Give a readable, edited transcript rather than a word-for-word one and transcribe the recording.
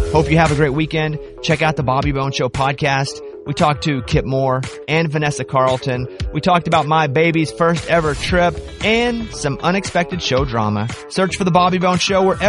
Hope you have a great weekend. Check out the Bobby Bones Show podcast. We talked to Kip Moore and Vanessa Carlton. We talked about my baby's first ever trip and some unexpected show drama. Search for the Bobby Bones Show wherever